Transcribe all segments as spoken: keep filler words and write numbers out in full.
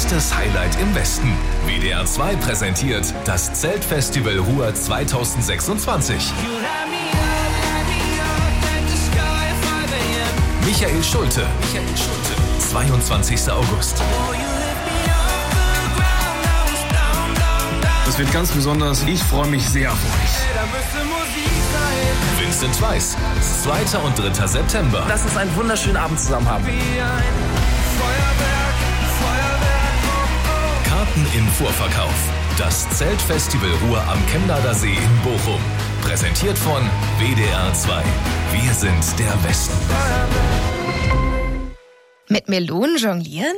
größtes Highlight im Westen. W D R zwei präsentiert das Zeltfestival Ruhr zweitausendsechsundzwanzig. Michael Schulte. Michael Schulte. zweiundzwanzigster August. Das wird ganz besonders. Ich freue mich sehr auf euch. Vincent Weiss. zweiter und dritter September. Lass uns einen wunderschönen Abend zusammen haben. Karten im Vorverkauf. Das Zeltfestival Ruhr am Chemnader See in Bochum. Präsentiert von W D R zwei. Wir sind der Westen. Mit Melonen jonglieren?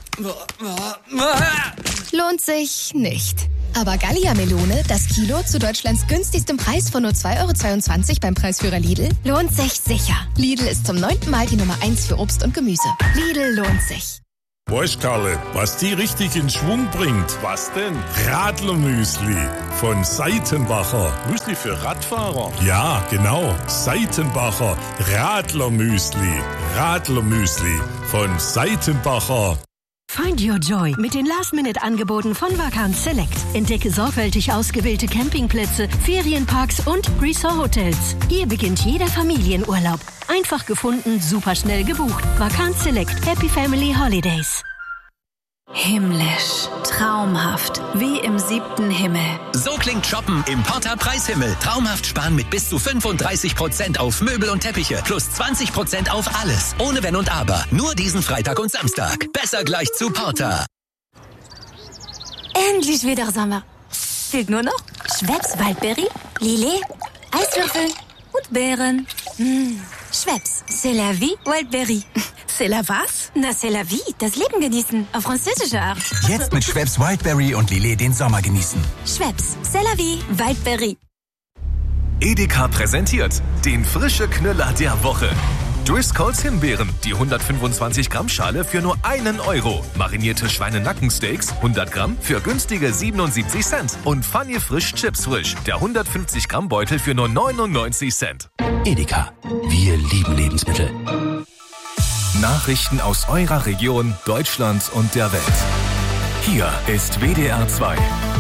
Lohnt sich nicht. Aber Gallia-Melone, das Kilo zu Deutschlands günstigstem Preis von nur zwei Euro zweiundzwanzig beim Preisführer Lidl, lohnt sich sicher. Lidl ist zum neunten Mal die Nummer eins für Obst und Gemüse. Lidl lohnt sich. Weißt Karle, was die richtig in Schwung bringt? Was denn? Radlermüsli von Seitenbacher. Müsli für Radfahrer? Ja, genau. Seitenbacher Radlermüsli. Radlermüsli von Seitenbacher. Find your joy mit den Last-Minute-Angeboten von Vacanz Select. Entdecke sorgfältig ausgewählte Campingplätze, Ferienparks und Resort-Hotels. Hier beginnt jeder Familienurlaub. Einfach gefunden, superschnell gebucht. Vacanz Select. Happy Family Holidays. Himmlisch, traumhaft, wie im siebten Himmel. So klingt Shoppen im Porta Preishimmel. Traumhaft sparen mit bis zu fünfunddreißig Prozent auf Möbel und Teppiche. Plus zwanzig Prozent auf alles. Ohne Wenn und Aber. Nur diesen Freitag und Samstag. Besser gleich zu Porta. Endlich wieder Sommer. Fehlt nur noch Schweppes Waldbeere, Lillet, Eiswürfel und Beeren. Mmh. Schweppes, c'est la vie, Wildberry. C'est la was? Na, c'est la vie, das Leben genießen, auf französische Art. Jetzt mit Schweppes Wildberry und Lillet den Sommer genießen. Schweppes, c'est la vie, Wildberry. Edeka präsentiert den frische Knüller der Woche. Driscolls Himbeeren, die hundertfünfundzwanzig Gramm Schale für nur einen Euro. Marinierte Schweinenackensteaks, hundert Gramm für günstige siebenundsiebzig Cent. Und Funny Frisch Chips Frisch, der hundertfünfzig Gramm Beutel für nur neunundneunzig Cent. Edeka, wir lieben Lebensmittel. Nachrichten aus eurer Region, Deutschland und der Welt. Hier ist W D R zwei.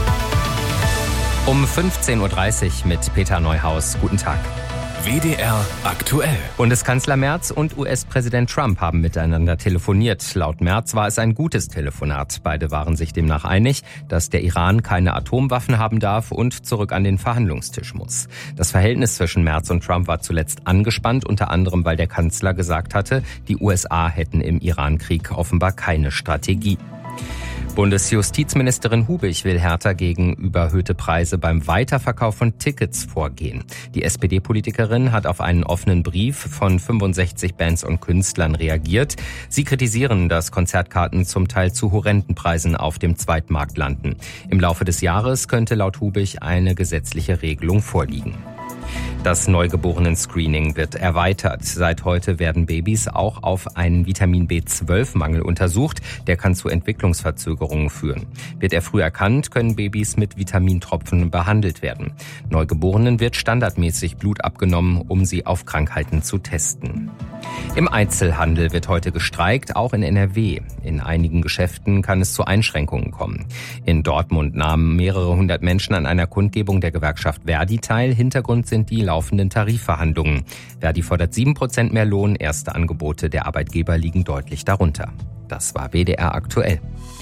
Um fünfzehn Uhr dreißig mit Peter Neuhaus. Guten Tag. W D R aktuell. Bundeskanzler Merz und U S-Präsident Trump haben miteinander telefoniert. Laut Merz war es ein gutes Telefonat. Beide waren sich demnach einig, dass der Iran keine Atomwaffen haben darf und zurück an den Verhandlungstisch muss. Das Verhältnis zwischen Merz und Trump war zuletzt angespannt, unter anderem, weil der Kanzler gesagt hatte, die U S A hätten im Iran-Krieg offenbar keine Strategie. Bundesjustizministerin Hubig will härter gegen überhöhte Preise beim Weiterverkauf von Tickets vorgehen. Die S P D-Politikerin hat auf einen offenen Brief von fünfundsechzig Bands und Künstlern reagiert. Sie kritisieren, dass Konzertkarten zum Teil zu horrenden Preisen auf dem Zweitmarkt landen. Im Laufe des Jahres könnte laut Hubig eine gesetzliche Regelung vorliegen. Das Neugeborenen-Screening wird erweitert. Seit heute werden Babys auch auf einen Vitamin B zwölf Mangel untersucht. Der kann zu Entwicklungsverzögerungen führen. Wird er früh erkannt, können Babys mit Vitamintropfen behandelt werden. Neugeborenen wird standardmäßig Blut abgenommen, um sie auf Krankheiten zu testen. Im Einzelhandel wird heute gestreikt, auch in N R W. In einigen Geschäften kann es zu Einschränkungen kommen. In Dortmund nahmen mehrere hundert Menschen an einer Kundgebung der Gewerkschaft Verdi teil. Hintergrund sind die laufenden Tarifverhandlungen. Verdi fordert sieben Prozent mehr Lohn. Erste Angebote der Arbeitgeber liegen deutlich darunter. Das war W D R aktuell.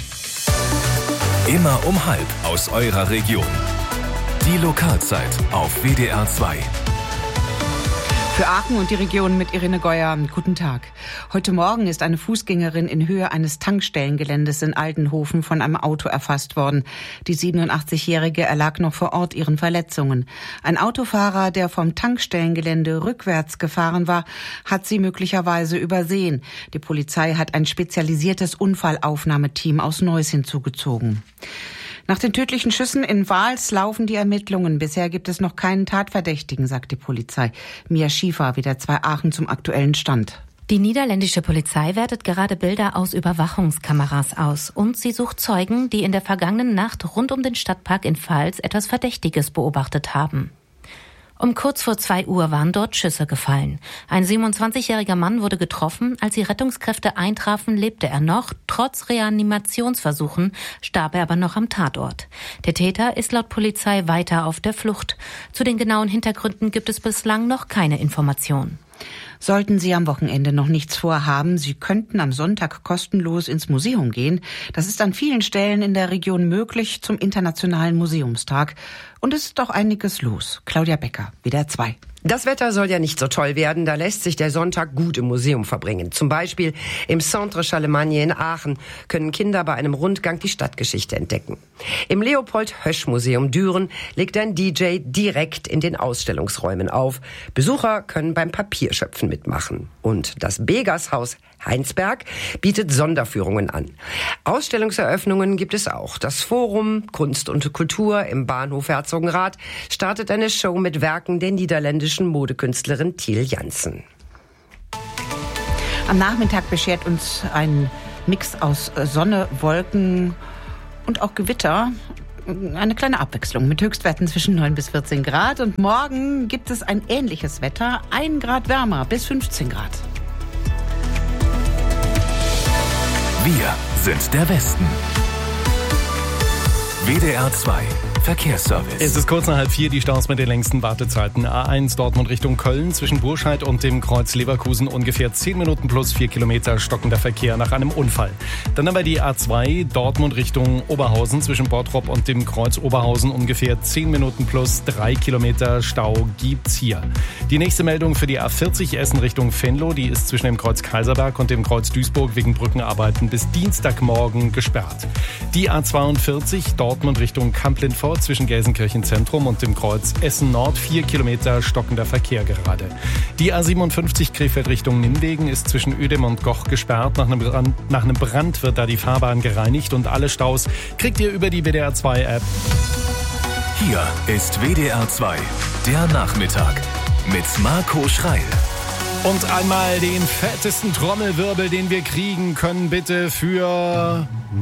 Immer um halb aus eurer Region. Die Lokalzeit auf W D R zwei. Für Aachen und die Region mit Irene Geuer. Guten Tag. Heute Morgen ist eine Fußgängerin in Höhe eines Tankstellengeländes in Aldenhofen von einem Auto erfasst worden. Die siebenundachtzigjährige erlag noch vor Ort ihren Verletzungen. Ein Autofahrer, der vom Tankstellengelände rückwärts gefahren war, hat sie möglicherweise übersehen. Die Polizei hat ein spezialisiertes Unfallaufnahmeteam aus Neuss hinzugezogen. Nach den tödlichen Schüssen in Wals laufen die Ermittlungen. Bisher gibt es noch keinen Tatverdächtigen, sagt die Polizei. Mia Schiefer, W D R zwei Aachen zum aktuellen Stand. Die niederländische Polizei wertet gerade Bilder aus Überwachungskameras aus und sie sucht Zeugen, die in der vergangenen Nacht rund um den Stadtpark in Vals etwas Verdächtiges beobachtet haben. Um kurz vor zwei Uhr waren dort Schüsse gefallen. Ein siebenundzwanzigjähriger Mann wurde getroffen. Als die Rettungskräfte eintrafen, lebte er noch. Trotz Reanimationsversuchen starb er aber noch am Tatort. Der Täter ist laut Polizei weiter auf der Flucht. Zu den genauen Hintergründen gibt es bislang noch keine Informationen. Sollten Sie am Wochenende noch nichts vorhaben, Sie könnten am Sonntag kostenlos ins Museum gehen. Das ist an vielen Stellen in der Region möglich zum Internationalen Museumstag. Und es ist auch einiges los. Claudia Becker, W D R zwei. Das Wetter soll ja nicht so toll werden, da lässt sich der Sonntag gut im Museum verbringen. Zum Beispiel im Centre Charlemagne in Aachen können Kinder bei einem Rundgang die Stadtgeschichte entdecken. Im Leopold-Hösch-Museum Düren legt ein D J direkt in den Ausstellungsräumen auf. Besucher können beim Papierschöpfen mitmachen. Und das Begas-Haus Heinsberg bietet Sonderführungen an. Ausstellungseröffnungen gibt es auch. Das Forum Kunst und Kultur im Bahnhof Herzogenrath startet eine Show mit Werken der niederländischen Modekünstlerin Thiel Jansen. Am Nachmittag beschert uns ein Mix aus Sonne, Wolken und auch Gewitter eine kleine Abwechslung mit Höchstwerten zwischen neun bis vierzehn Grad. Und morgen gibt es ein ähnliches Wetter, ein Grad wärmer bis fünfzehn Grad. Wir sind der Westen. W D R zwei Verkehrsservice. Es ist kurz nach halb vier, die Staus mit den längsten Wartezeiten. A eins Dortmund Richtung Köln zwischen Burscheid und dem Kreuz Leverkusen ungefähr zehn Minuten plus vier Kilometer stockender Verkehr nach einem Unfall. Dann aber die A zwei Dortmund Richtung Oberhausen zwischen Bottrop und dem Kreuz Oberhausen ungefähr zehn Minuten plus drei Kilometer Stau gibt's hier. Die nächste Meldung für die A vierzig Essen Richtung Venlo, die ist zwischen dem Kreuz Kaiserberg und dem Kreuz Duisburg wegen Brückenarbeiten bis Dienstagmorgen gesperrt. Die A zweiundvierzig Dortmund Richtung Kamp-Lindfort zwischen Gelsenkirchen Zentrum und dem Kreuz Essen Nord vier Kilometer stockender Verkehr gerade. Die A siebenundfünfzig Krefeld Richtung Nimwegen ist zwischen Uedem und Goch gesperrt. Nach einem Brand, nach einem Brand wird da die Fahrbahn gereinigt und alle Staus kriegt ihr über die W D R zwei App. Hier ist W D R zwei, der Nachmittag mit Marco Schreil. Und einmal den fettesten Trommelwirbel, den wir kriegen können, bitte für